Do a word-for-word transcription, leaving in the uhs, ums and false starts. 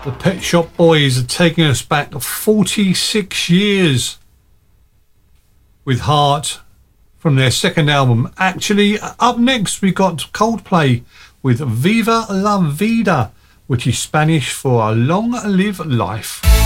The Pet Shop Boys are taking us back forty-six years with Heart from their second album. Actually, up next we got Coldplay with Viva la Vida, which is Spanish for a long live life.